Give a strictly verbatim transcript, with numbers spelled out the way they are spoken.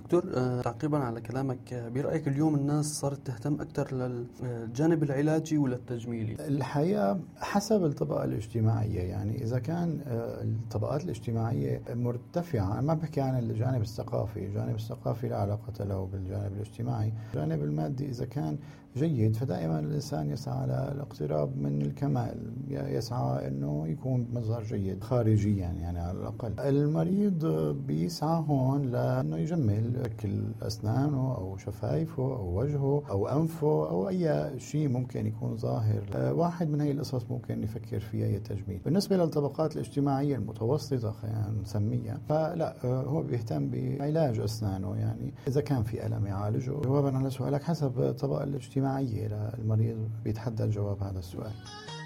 دكتور، تعقيبا على كلامك، برأيك اليوم الناس صارت تهتم أكثر للجانب العلاجي ولا التجميلي؟ الحقيقة حسب الطبقة الاجتماعية. يعني إذا كان الطبقات الاجتماعية مرتفعة، أنا ما بحكي عن الجانب الثقافي، الجانب الثقافي لا علاقة له بالجانب الاجتماعي. الجانب المادي إذا كان جيد فدائما الإنسان يسعى الاقتراب من الكمال، يسعى أنه يكون بمظهر جيد خارجيا يعني على الأقل. المريض بيسعى هون لأنه يجمل شكل أسنانه أو شفايفه أو وجهه أو أنفه أو أي شيء ممكن يكون ظاهر. واحد من هاي القصص ممكن نفكر فيها هي التجميل. بالنسبة للطبقات الاجتماعية المتوسطة خلينا نسميها، فلا، هو بيهتم بعلاج أسنانه، يعني إذا كان في ألم يعالجه. جوابا على سؤالك، حسب الطبقة الاجتماعية للمريض بيتحدد جواب هذا السؤال.